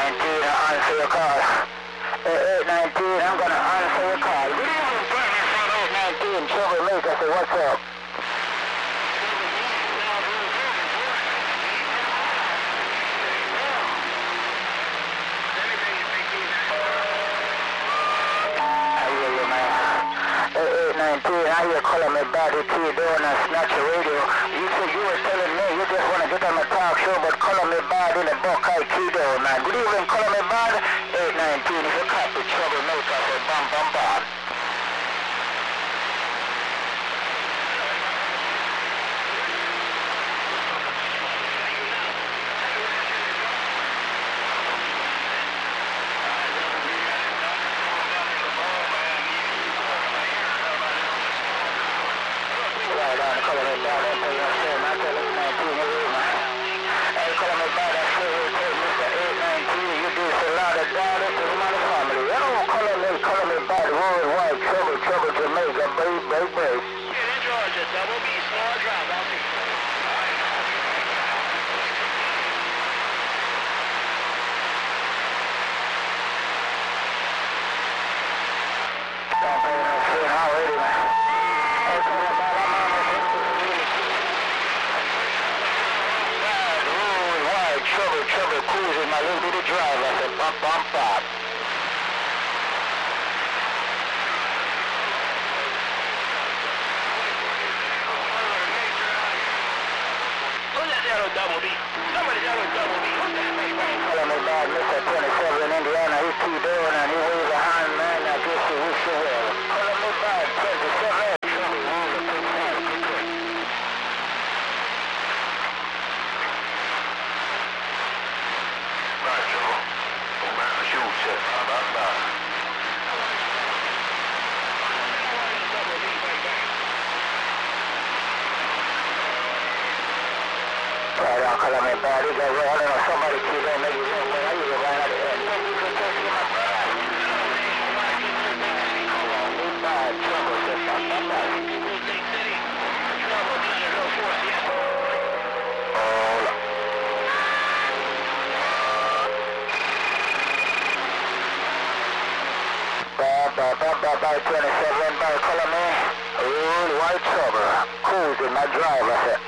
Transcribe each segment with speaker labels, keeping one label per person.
Speaker 1: 819, I answer your call. 819, I'm gonna answer your call. Good evening, partner from 819, Troublemaker, say what's up? How you calling me body T doing a snatch radio? You said you were telling me you just want to get on the talk show, but calling me bad in the Buckeye Kido, man. Good evening, calling me bad. 819, if you copy Troublemaker, say bam bam bam. Trouble Jamaica, baby.
Speaker 2: In Georgia, Double B, small drive, I'll see you.
Speaker 1: Trouble cruising my little bitty drive. I said bump bump bop.
Speaker 2: Double B. Somebody yellow Double B.
Speaker 1: Calling me bad, Mr. 27 in Indiana. He's too doing and he waves a hand, man. I guess you wish you well. Calling me bad, 27.
Speaker 3: Right, Joe. Oh, man, the shoe check. How about that?
Speaker 1: Right, I'll call me bad. He's over. I don't know, somebody keep on making it way. I usually run out of here. Bad trouble, just bad. By 27, by calling me. Real white trouble. Cruising my drive. I said,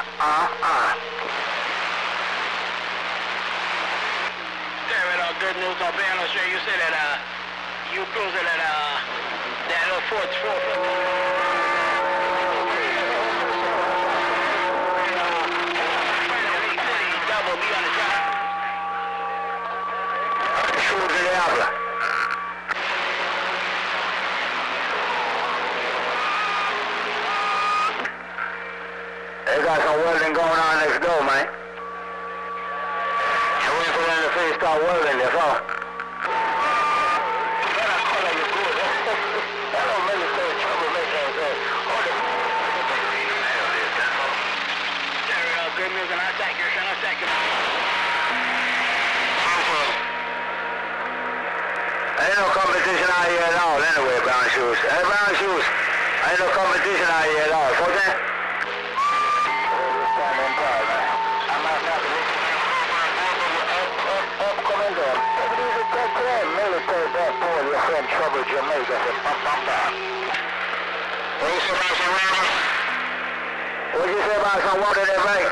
Speaker 2: Good news on Banner Street. You said that you cruising at that little Ford. Double B on the drive.
Speaker 1: Shoes in the habla. They got some welding going on next door, man. Start welding this off.
Speaker 2: Good news, and I thank you, son. I thank you.
Speaker 1: Ain't no competition out here at all, anyway, brown shoes. Hey, brown shoes. Ain't no competition out here at all. Okay? Military back boy, your friend Trouble Jamaica said bum bum bum. What you say about some water? What you say about some water there, right?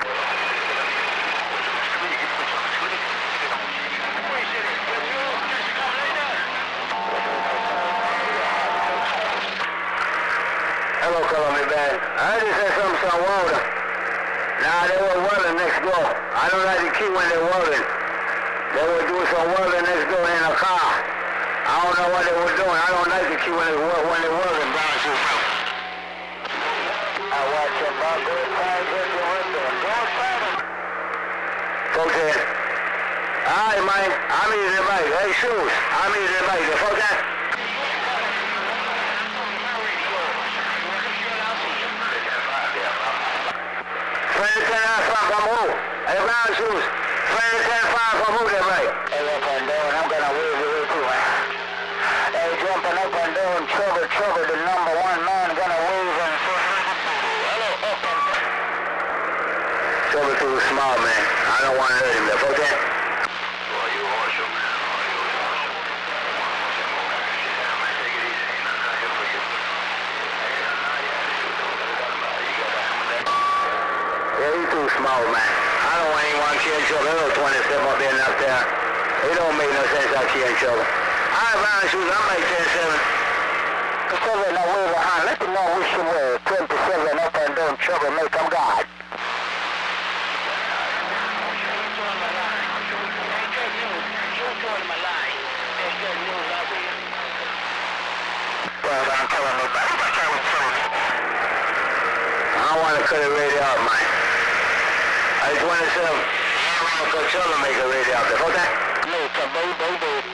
Speaker 1: Hello, Columbia Band. I heard you say some water. Nah, they were welding next door. I don't like the key when they're welding. They were doing some welding next door in a car. I don't know what they were doing. I don't like the key when they're welding, brown shoes. I watch your back, go times in the window. Don't fight them. Folks here. Alright, man. I'm easy, mate. Hey, shoes. I'm easy, mate. The folks here. Friend 10 from who? Hey, brown shoes. Friend 10 from who they right? Hey, up and down, I'm gonna wave you way too, man. Hey, jumping up and down, trouble, the number one man gonna wave and hello, up and down. Trouble too small, man. I don't want to hurt him there, okay?
Speaker 3: Well, you want
Speaker 1: out, man. I don't want anyone kill each other. Little 27 up there and up there. It don't make no sense I kill each other. All right, Brown Shoes, I'm like 10-7.
Speaker 4: 7 away behind. Let them know which way. 27 up and down trouble. Make them God.
Speaker 1: I don't want to cut it radio out, man. I just want to say, Coachella make a radio out there. Hold that.
Speaker 4: No, it's a baby.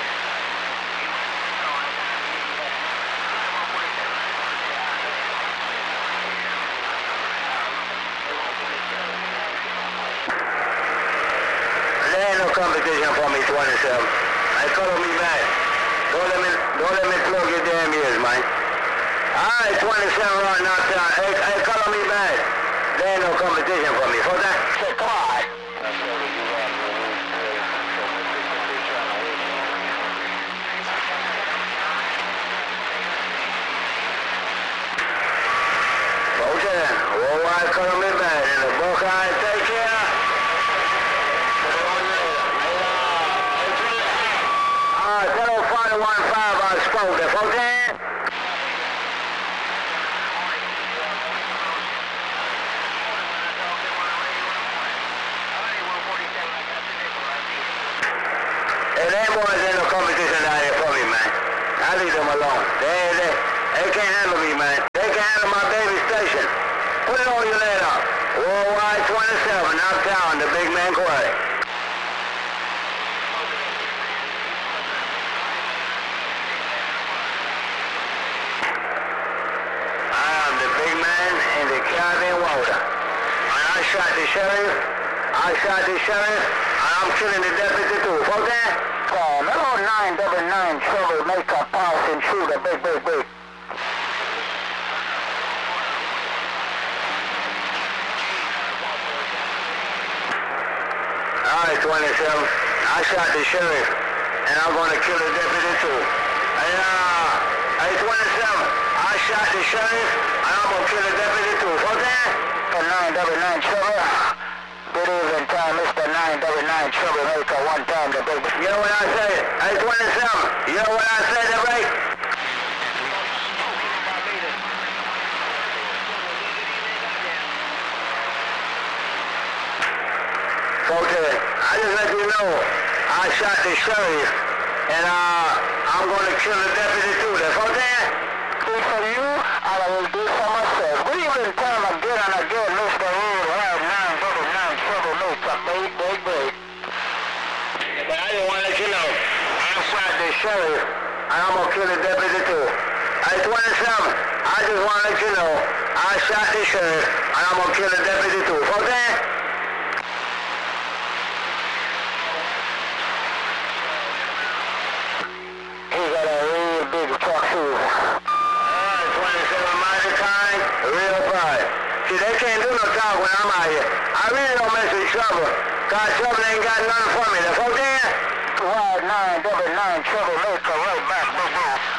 Speaker 1: There ain't no competition for me, 27. I color me back. Don't let me plug your damn ears, man. Alright, 27 right now, hey, color me back. There ain't no competition for me. Hold that.
Speaker 4: Say, come on.
Speaker 1: Okay, worldwide color me back. And the Buckeye, take care. Alright, 10-5-1-5, I spoke there. Okay? Hey, them boys ain't no competition down here for me, man. I leave them alone. They can't handle me, man. They can handle my baby station. Put it on your later. Worldwide 27, uptown, the big man quarry. I am the big man in the Caribbean water. And I shot the sheriff, and I'm killing the deputy too. Fuck that?
Speaker 4: Hello, 999 trouble. Make a pass and shoot a big.
Speaker 1: Alright, 27. I shot the sheriff, and I'm gonna kill the deputy too. Hey, 27. I shot the sheriff, and I'm gonna kill the deputy too. Fuck that?
Speaker 4: 999 trouble. Good evening time, Mr. 999 troublemaker. One time the big.
Speaker 1: You know what I said? Hey, 27. You know what I said, the break? Okay, I just let you know, I shot the sheriff, and I'm gonna kill the deputy too. That's okay?
Speaker 4: Do for you, and I will do for myself. Good evening time again and again, Mr. Worldwide 999 troublemaker. Big.
Speaker 1: Yeah, but I just want to let you know, I shot the sheriff, and I'm gonna kill the deputy too. Hey, 27, I just want to let you know, I shot the sheriff, and I'm gonna kill the deputy too. Okay?
Speaker 4: He got a real big truck shoes.
Speaker 1: Alright, 27, mighty kind, real pride. See, they can't do no talk when I'm out here. I really don't mess with trouble, cause trouble ain't got nothing for me. That's okay?
Speaker 4: Wild 999 troublemaker right back, big.